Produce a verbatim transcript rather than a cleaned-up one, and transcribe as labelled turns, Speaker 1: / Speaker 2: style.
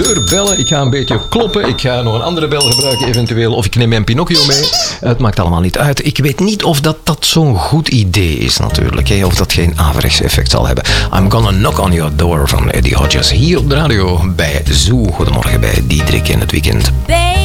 Speaker 1: deur bellen. Ik ga een beetje kloppen. Ik ga nog een andere bel gebruiken eventueel. Of ik neem mijn Pinocchio mee. Het maakt allemaal niet uit. Ik weet niet of dat, dat zo'n goed idee is natuurlijk. Hè? Of dat geen averechts effect zal hebben. I'm gonna knock on your door van Eddie Hodges. Hier op de radio bij Zoo. Goedemorgen bij Diederik in het weekend.